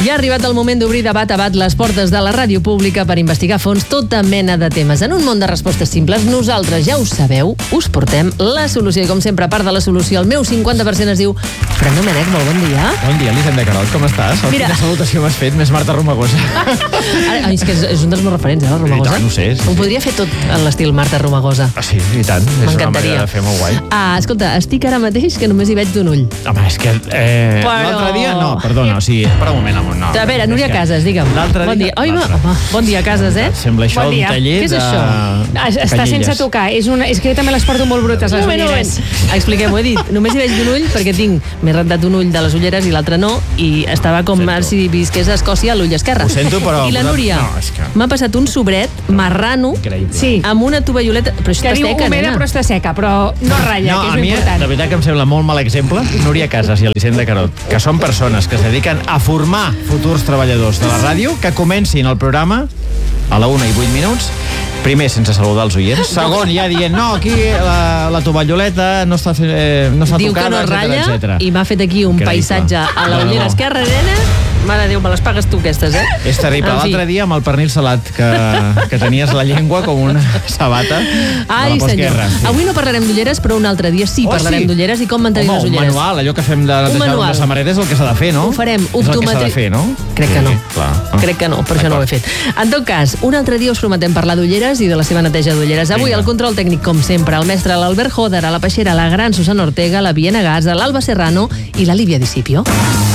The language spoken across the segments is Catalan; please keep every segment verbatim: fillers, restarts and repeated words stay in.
Ja ha arribat el moment d'obrir de bat a bat les portes de la ràdio pública per investigar a fons tota mena de temes. En un món de respostes simples, nosaltres, ja ho sabeu, us portem la solució. I com sempre, a part de la solució, el meu cinquanta per cent es diu Fran Domènech, molt bon dia. Bon dia, Elisenda Carol, com estàs? Mira. Quina salutació m'has fet, més Marta Romagosa. Ara, és que és, és un dels meus referents, eh, la Romagosa. I tant, ho sé, sí, Ho podria fer tot en l'estil Marta Romagosa. Ah, sí, i tant. És una manera de fer molt guai. Ah, escolta, estic ara mateix que només hi veig d'un ull. Home, és que eh, Però... l'altre dia... No, perdona, o sigui, per un moment, amor, no. A veure, Núria que... Casas, digue'm. L'altre bon dia. dia... Oi, home, bon dia, Casas, eh? Sembla això Bon un dia. taller Què és de... Està canyelles. sense tocar. És, una... és que jo també les porto molt brutes, les Un moment, un ulleres. moment. Expliquem-ho, he dit. Només hi veig d'un ull perquè tinc, m'he rentat un ull de les ulleres i l'altre no, i estava com Sento. si visqués a Escòcia a l'ull esquerre. Ho sento, però- I la Núria No, és que- m'ha passat un sobret marrano Increïble. Sí, amb una tovalloleta, però això que està diu seca, humeda nena. però està seca, però no ratlla, No, que a és mi, important. de veritat que em sembla molt mal exemple, Núria Casas i Elisenda Carol, que són persones que es dediquen a formar futurs treballadors de la ràdio, que comencin el programa a la una i vuit minuts, primer sense saludar els oients, segon ja dient, no, aquí la, la tovalloleta no està, eh, no està Diu que tocada, no ratlla etcètera. i m'ha fet aquí un Increïble. paisatge a la No, no, ullera no. esquerra, nena. Mare de Déu, me les pagues tu, aquestes, eh? És terrible. En fi. L'altre dia amb el pernil salat, que, que tenies la llengua com una sabata Ai, de la senyor. posquerra. Sí. Avui no parlarem d'ulleres, però un altre dia sí Oh, parlarem sí? d'ulleres i com mantenir Home, les un ulleres. manual, allò que fem de netejar manual. una samarreta és el que s'ha de fer, no? Ho farem. És el que s'ha de Optometri- fer, no? Crec que Sí, no. clar. Ah. Crec que no, per això no ho he fet. En tot cas, un altre dia us prometem parlar d'ulleres i de la seva neteja d'ulleres. Avui Vinga. el control tècnic, com sempre, el mestre l'Albert Joder, a la Peixera, la gran Susana Ortega, la Viena Gaza, l'Alba Serrano i la Lívia Discipio.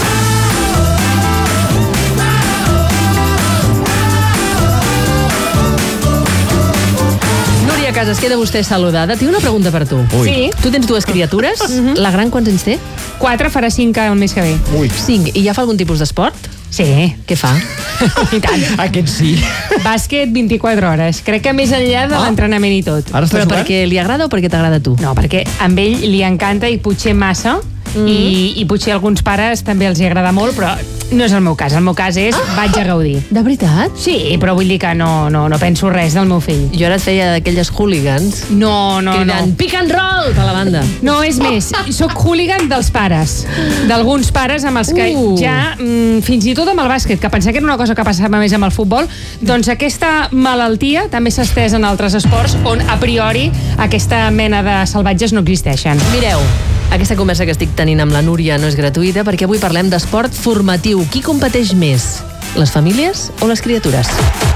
Núria Casas, queda vostè saludada. Tinc una pregunta per tu. Ui. Sí, Tu tens dues criatures. La gran quants anys té? quatre farà cinc el mes que ve. Ui. Cinc. I ja fa algun tipus d'esport? Sí, Què fa? i tant. Aquest sí. Bàsquet vint-i-quatre hores. Crec que més enllà de Ah. l'entrenament i tot. Ara estàs Però jugant? perquè li agrada o perquè t'agrada a tu? No, perquè amb ell li encanta i potser massa, Mm. i, i potser a alguns pares també els hi agrada molt, però no és el meu cas. El meu cas és vaig a gaudir. De veritat? Sí, però vull dir que no, no, no penso res del meu fill. Jo ara et feia d'aquelles hooligans No, no, cridant no. pick and roll a la banda. No, és més, sóc hooligan dels pares. D'alguns pares amb els que Uh. ja, mm, fins i tot amb el bàsquet, que pensava que era una cosa que passava més amb el futbol, doncs aquesta malaltia també s'ha estès en altres esports on a priori aquesta mena de salvatges no existeixen. Mireu, aquesta conversa que estic tenint amb la Núria no és gratuïta perquè avui parlem d'esport formatiu. Qui competeix més? Les famílies o les criatures?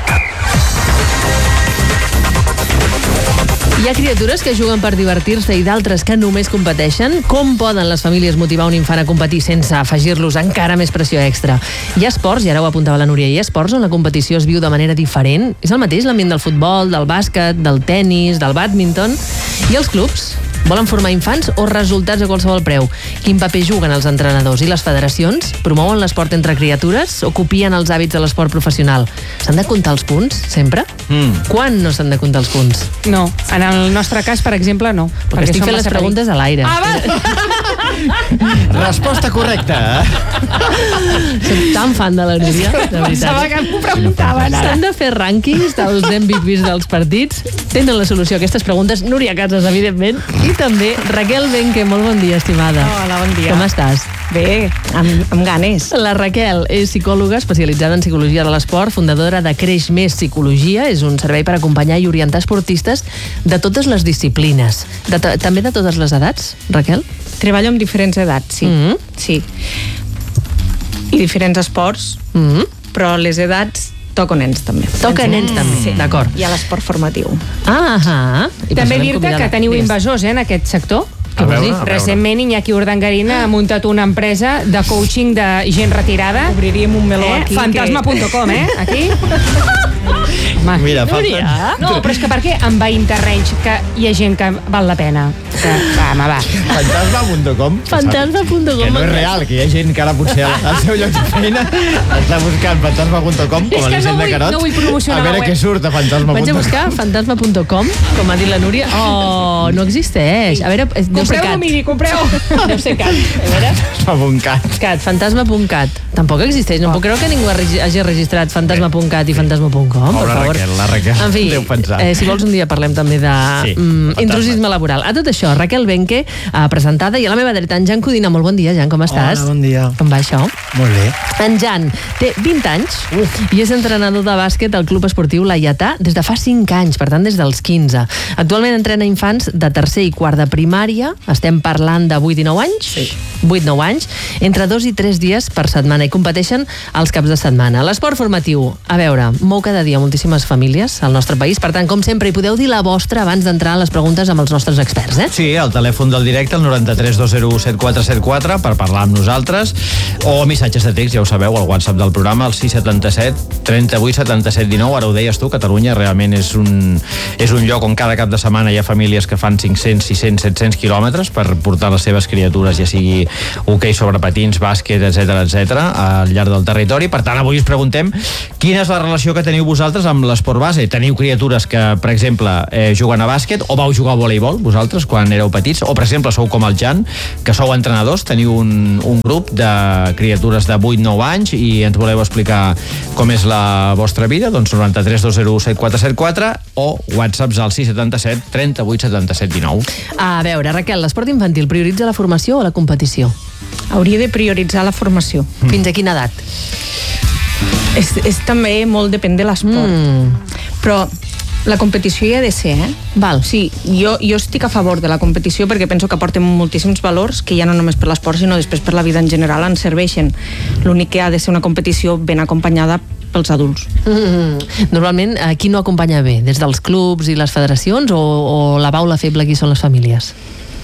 Hi ha criatures que juguen per divertir-se i d'altres que només competeixen. Com poden les famílies motivar un infant a competir sense afegir-los encara més pressió extra? Hi ha esports, i ara ho apuntava la Núria, hi ha esports on la competició es viu de manera diferent? És el mateix l'ambient del futbol, del bàsquet, del tennis, del bàdminton? I els clubs? Volen formar infants o resultats a qualsevol preu? Quin paper juguen els entrenadors i les federacions? Promouen l'esport entre criatures o copien els hàbits de l'esport professional? S'han de comptar els punts, sempre? Mm. Quan no s'han de comptar els punts? No, en el nostre cas, per exemple, no. Perquè estic som fent les massa preguntes a l'aire. Ah, va! Resposta correcta. Soc tan fan de la Núria, de Pensava veritat. que m'ho preguntaven ara. S'han de fer rànquings dels M V Ps dels partits. Tenen la solució a aquestes preguntes. Núria Casas, evidentment. I també Raquel Benque. Molt bon dia, estimada. Hola, bon dia. Com estàs? Bé, amb, amb ganes. La Raquel és psicòloga especialitzada en psicologia de l'esport, fundadora de Creix Més Psicologia. És un servei per acompanyar i orientar esportistes de totes les disciplines. De to- també de totes les edats, Raquel? Treballo amb diferents edats, sí. Mhm. Sí. I diferents esports, Mm -hmm. però les edats toco nens també. Toca nens també, Sí. d'acord. Hi ha l'esport formatiu. Ah, ah. I per També això l'hem dir-te convidada. que teniu Digues. invasors, eh, en aquest sector. Què vols dir? A veure. Recentment Iñaki Urdangarín ha muntat una empresa de coaching de gent retirada. Obriríem un meló Eh? aquí. Fantasma punt com, eh? Aquí. Home. Mira, falten... Núria. No, però és que per què envaïm terrenys que hi ha gent que val la pena? Que, va, home, va. Fantasma punt com. Fantasma punt com. Que no és real, que hi ha gent que ara potser al seu lloc de feina està buscant fantasma punt com, És com a que no Elisenda vull- Carot. no vull promocionar a veure la què web. surt a fantasma punt com. Vaig a buscar fantasma punt com, com ha dit la Núria. Oh, no existeix. A veure, eh, deu ser Compreu cat. domini, compreu. Deu ser cat. A veure. Fantasma.cat. Cat, fantasma punt cat. Tampoc existeix. No Ah. puc creure que ningú hagi hagi registrat fantasma punt cat i fantasma punt com, per Pobra favor. favor. Raquel, la Raquel, en fi, deu pensar. Eh, si vols un dia parlem també de Sí, mm, intrusisme laboral. A tot això, Raquel Benque, eh, presentada, i a la meva dreta, en Jan Codina. Molt bon dia, Jan, com estàs? Hola, bon dia. Com va això? Molt bé. En Jan té vint anys uh. i és entrenador de bàsquet al Club Esportiu Laietà des de fa cinc anys, per tant des dels quinze. Actualment entrena infants de tercer i quart de primària, estem parlant de vuit i nou anys? Sí. vuit nou anys, entre dos i tres dies per setmana, i competeixen els caps de setmana. L'esport formatiu, a veure, mou cada dia moltíssimes famílies al nostre país, per tant, com sempre, hi podeu dir la vostra abans d'entrar a les preguntes amb els nostres experts, eh? Sí, el telèfon del directe, el noranta-tres dos zero u set quatre set quatre, per parlar amb nosaltres, o missatges de text, ja ho sabeu, al WhatsApp del programa, el sis setanta-set trenta-vuit setanta-set dinou. Ara ho deies tu, Catalunya realment és un, és un lloc on cada cap de setmana hi ha famílies que fan cinc-cents, sis-cents, set-cents quilòmetres per portar les seves criatures, ja sigui hoquei sobre patins, bàsquet, etcètera, etcètera, al llarg del territori. Per tant, avui us preguntem quina és la relació que teniu vosaltres amb l'esport base. Teniu criatures que, per exemple, eh, juguen a bàsquet, o vau jugar a voleibol vosaltres quan éreu petits, o per exemple sou com el Jan, que sou entrenadors, teniu un, un grup de criatures de vuit nou anys i ens voleu explicar com és la vostra vida, doncs noranta-tres dos zero u set quatre set quatre o whatsapps al sis setanta-set trenta-vuit setanta-set dinou. A veure, Raquel, l'esport infantil prioritza la formació o la competició? Hauria de prioritzar la formació. Mm. Fins a quina edat? És, és també molt depèn de l'esport. Mm. Però la competició hi ha de ser, eh? Val. Sí, jo, jo estic a favor de la competició perquè penso que aporten moltíssims valors que ja no només per l'esport, sinó després per la vida en general ens serveixen. L'únic que ha de ser una competició ben acompanyada pels adults. Mm. Normalment, eh, qui no acompanya bé? Des dels clubs i les federacions o, o la baula feble qui són les famílies?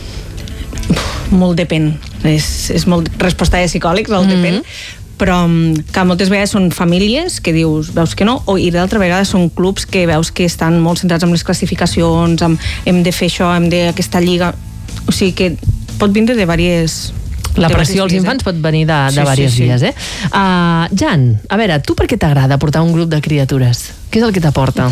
Molt depèn. És, és molt resposta de psicòlegs, el mm-hmm. depèn. Però que moltes vegades són famílies que dius, veus que no, o, i d'altra vegada són clubs que veus que estan molt centrats en les classificacions, amb, hem de fer això, hem de aquesta lliga, o sigui que pot vindre de diverses... La pressió als infants pot venir de, de sí, diverses sí, sí. vies, eh? Uh, Jan, a veure, tu per què t'agrada portar un grup de criatures? Què és el que t'aporta?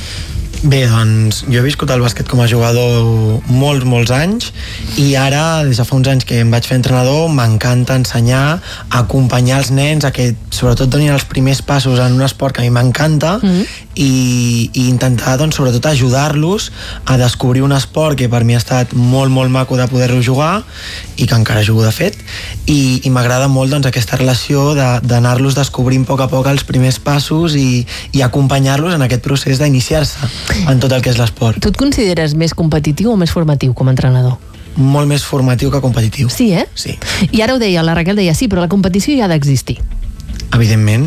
Bé, doncs jo he viscut el bàsquet com a jugador molts, molts anys i ara, des de fa uns anys que em vaig fer entrenador, m'encanta ensenyar, acompanyar els nens a que sobretot donin els primers passos en un esport que a mi m'encanta mm-hmm. i, i intentar, doncs, sobretot ajudar-los a descobrir un esport que per mi ha estat molt, molt maco de poder-lo jugar i que encara jugo de fet i, i m'agrada molt, doncs, aquesta relació de, d'anar-los descobrint a poc a poc els primers passos i, i acompanyar-los en aquest procés d'iniciar-se en tot el que és l'esport. Tu et consideres més competitiu o més formatiu com a entrenador? Molt més formatiu que competitiu. Sí, eh? Sí. I ara ho deia, la Raquel deia, sí, però la competició ja ha d'existir. Evidentment.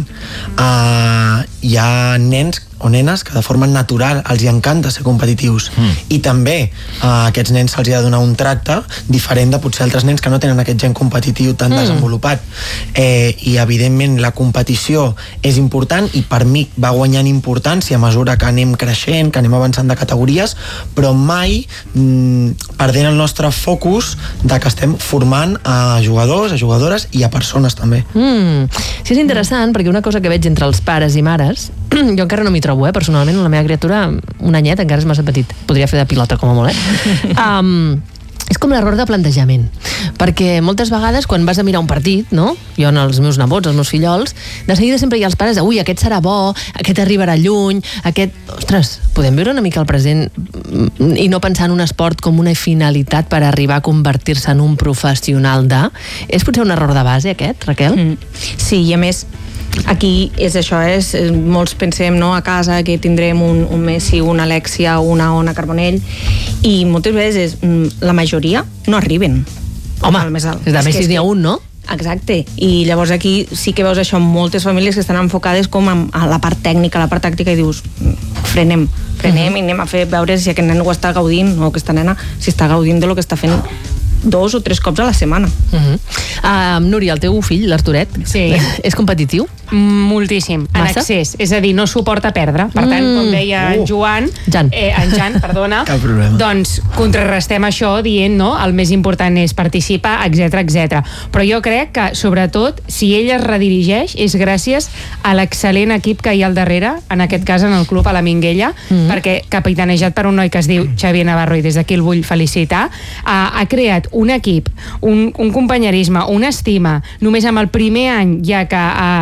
Uh, hi ha nens o nenes que de forma natural els hi encanta ser competitius mm. i també uh, a aquests nens se'ls ha de donar un tracte diferent de potser altres nens que no tenen aquest gen competitiu tan mm. desenvolupat eh, i evidentment la competició és important i per mi va guanyant importància a mesura que anem creixent, que anem avançant de categories, però mai mm, perdent el nostre focus de que estem formant a jugadors, a jugadores i a persones també. Mm. Sí, és interessant perquè una cosa que veig entre els pares i mares jo encara no m'hi trobo, eh, personalment, la meva criatura, un anyet, encara és massa petit. Podria fer de pilota, com a molt, eh? Um, és com l'error de plantejament. Perquè moltes vegades, quan vas a mirar un partit, no? Jo en els meus nebots, els meus fillols, de seguida sempre hi ha els pares de, ui, aquest serà bo, aquest arribarà lluny, aquest... Ostres, podem viure una mica el present i no pensar en un esport com una finalitat per arribar a convertir-se en un professional de... És potser un error de base, aquest, Raquel? Mm. Sí, i a més, aquí és això, és, molts pensem no, a casa que tindrem un, un Messi, una Alexia, una Ona Carbonell i moltes vegades la majoria no arriben. Home, al més alt. de Messi n'hi ha un, no? Exacte, i llavors aquí sí que veus això, moltes famílies que estan enfocades com a la part tècnica, a la part tàctica i dius, frenem, frenem uh-huh. i anem a fer veure si aquest nen ho està gaudint o aquesta nena si està gaudint de lo que està fent dos o tres cops a la setmana. Uh-huh. Uh, Núria, el teu fill, l'Arturet, sí. és competitiu? Moltíssim, en Massa? excés, és a dir, no suporta perdre, per tant, com deia Uh. en Joan, Jan. eh, en Jan, perdona, Cap problema. doncs contrarrestem això dient, no?, el més important és participar, etcètera, etcètera. Però jo crec que, sobretot, si ell es redirigeix, és gràcies a l'excel·lent equip que hi ha al darrere, en aquest cas en el club a la Minguella, mm-hmm. perquè capitanejat per un noi que es diu Xavier Navarro, i des d'aquí el vull felicitar, ha, ha creat un equip, un, un companyerisme, una estima, només amb el primer any ja que ha,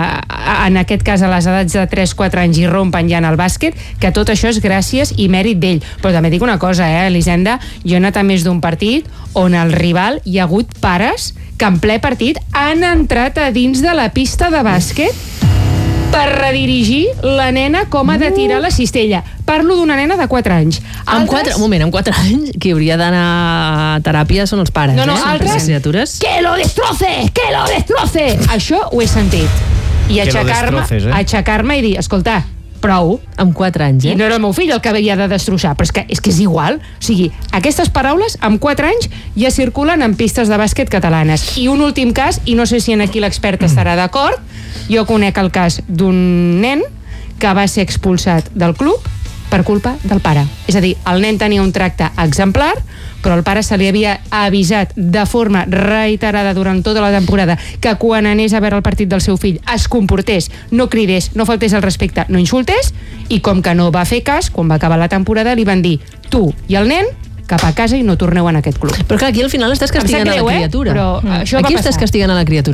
en aquest cas a les edats de tres quatre anys i rompen ja en el bàsquet, que tot això és gràcies i mèrit d'ell. Però també dic una cosa, eh, Elisenda, jo he anat a més d'un partit on el rival hi ha hagut pares que en ple partit han entrat a dins de la pista de bàsquet per redirigir la nena com ha de tirar la cistella. Parlo d'una nena de quatre anys. Amb quatre, un moment, amb quatre anys, qui hauria d'anar a teràpia són els pares, No, no, eh? Són altres... les criatures. Que lo destroce! Que lo destroce! Això ho he sentit. I Que lo aixecar-me destroces, eh? aixecar-me i dir, escolta, prou. Amb quatre anys, I eh? no era el meu fill el que havia de destrossar, però és que és, que és igual. O sigui, aquestes paraules amb quatre anys ja circulen en pistes de bàsquet catalanes. I un últim cas, i no sé si en aquí l'expert estarà d'acord, jo conec el cas d'un nen que va ser expulsat del club per culpa del pare. És a dir, el nen tenia un tracte exemplar, però el pare se li havia avisat de forma reiterada durant tota la temporada que quan anés a veure el partit del seu fill es comportés, no cridés, no faltés al respecte, no insultés, i com que no va fer cas, quan va acabar la temporada li van dir, tu i el nen cap a casa i no torneu en aquest club. Però clar, aquí al final estàs castigant Em sap greu, a la eh? criatura. Però això va aquí passar. estàs castigant a la criatura.